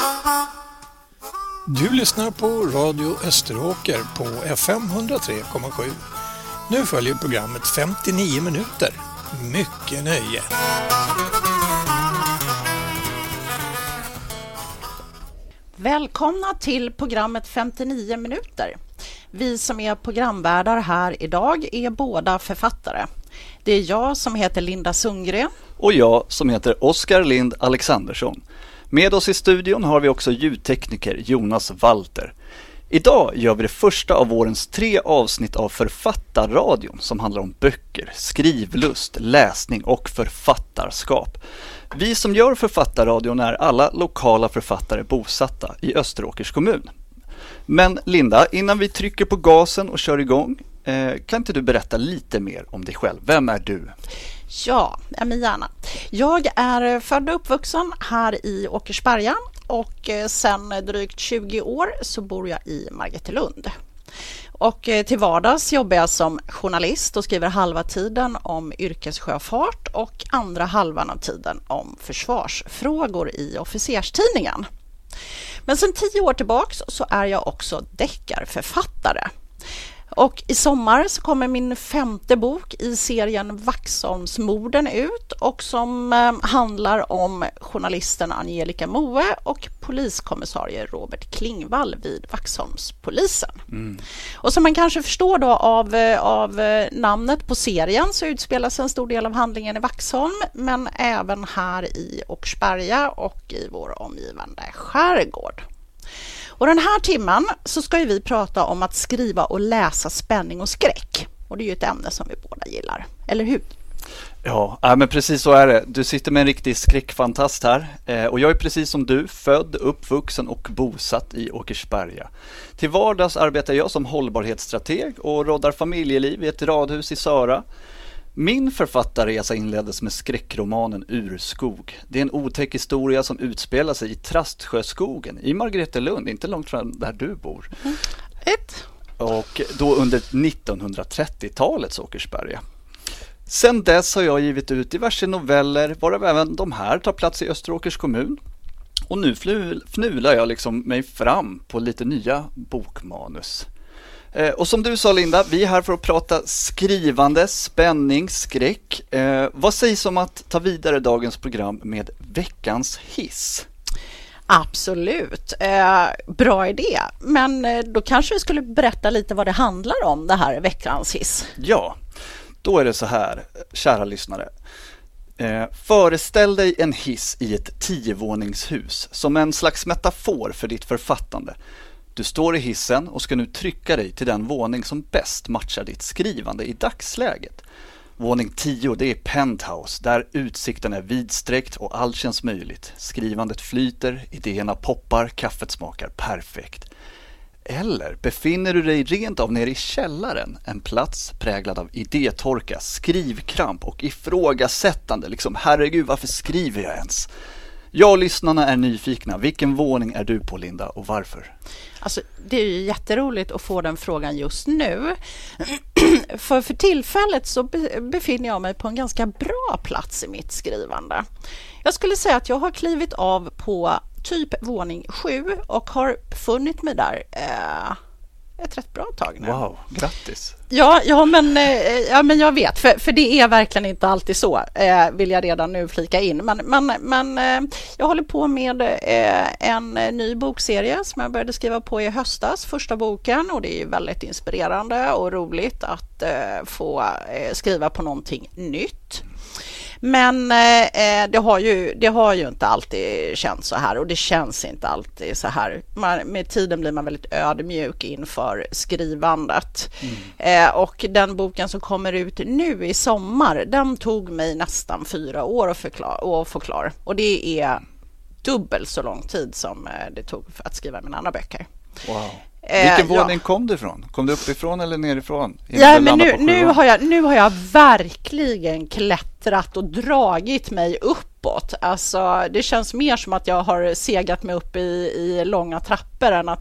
Du lyssnar på Radio Österåker på FM 103,7. Nu följer programmet 59 minuter. Mycket nöje. Välkomna till programmet 59 minuter. Vi som är programvärdar här idag är båda författare. Det är jag som heter Linda Sundgren. Och jag som heter Oskar Lind Alexandersson. Med oss i studion har vi också ljudtekniker Jonas Walter. Idag gör vi det första av vårens 3 avsnitt av Författarradion som handlar om böcker, skrivlust, läsning och författarskap. Vi som gör Författarradion är alla lokala författare bosatta i Österåkers kommun. Men Linda, innan vi trycker på gasen och kör igång, kan inte du berätta lite mer om dig själv? Vem är du? Ja, men gärna. Jag är född och uppvuxen här i Åkersberga och sedan drygt 20 år så bor jag i Margetelund. Och till vardags jobbar jag som journalist och skriver halva tiden om yrkessjöfart och andra halvan av tiden om försvarsfrågor i officerstidningen. Men sedan 10 år tillbaks så är jag också deckarförfattare. Och i sommar så kommer min 5:e bok i serien Vaxholmsmorden ut och som handlar om journalisten Angelica Moe och poliskommissarie Robert Klingvall vid Vaxholmspolisen. Och som man kanske förstår då av namnet på serien så utspelas en stor del av handlingen i Vaxholm men även här i Åkersberga och i vår omgivande skärgård. Och den här timmen så ska vi prata om att skriva och läsa spänning och skräck. Och det är ju ett ämne som vi båda gillar, eller hur? Ja, men precis så är det. Du sitter med en riktig skräckfantast här. Och jag är precis som du, född, uppvuxen och bosatt i Åkersberga. Till vardags arbetar jag som hållbarhetsstrateg och råddar familjeliv i ett radhus i Söra. Min författarresa inleddes med skräckromanen Urskog. Det är en otäck historia som utspelar sig i Trastsjöskogen i Margetelund, inte långt från där du bor. Och då under 1930-talets Åkersberga. Sen dess har jag givit ut diverse noveller, varav även de här tar plats i Österåkers kommun. Och nu fnular jag liksom mig fram på lite nya bokmanus. Och som du sa Linda, vi är här för att prata skrivande, spänning, skräck. Vad sägs om att ta vidare dagens program med veckans hiss? Absolut, bra idé. Men då kanske vi skulle berätta lite vad det handlar om, det här veckans hiss. Ja, då är det så här, kära lyssnare. Föreställ dig en hiss i ett 10-våningshus som en slags metafor för ditt författande. Du står i hissen och ska nu trycka dig till den våning som bäst matchar ditt skrivande i dagsläget. Våning 10, det är penthouse, där utsikten är vidsträckt och allt känns möjligt. Skrivandet flyter, idéerna poppar, kaffet smakar perfekt. Eller befinner du dig rent av nere i källaren, en plats präglad av idétorka, skrivkramp och ifrågasättande. Liksom, herregud, varför skriver jag ens? Jag och lyssnarna är nyfikna. Vilken våning är du på, Linda, och varför? Alltså, det är ju jätteroligt att få den frågan just nu. För tillfället så befinner jag mig på en ganska bra plats i mitt skrivande. Jag skulle säga att jag har klivit av på typ våning 7 och har befunnit mig där ett rätt bra tag nu. Wow, grattis! Ja, men jag vet, för det är verkligen inte alltid så, vill jag redan nu flika in. Men jag håller på med en ny bokserie som jag började skriva på i höstas, första boken, och det är väldigt inspirerande och roligt att få skriva på någonting nytt. Men det har ju inte alltid känts så här, och det känns inte alltid så här. Med tiden blir man väldigt ödmjuk inför skrivandet. Och den boken som kommer ut nu i sommar, den tog mig nästan 4 år att få klar. Och det är dubbelt så lång tid som det tog för att skriva mina andra böcker. Wow. Vilken våning kom du ifrån? Kom du uppifrån eller nerifrån? Ja, men nu har jag verkligen klättrat och dragit mig uppåt. Alltså, det känns mer som att jag har segat mig upp i långa trappor än att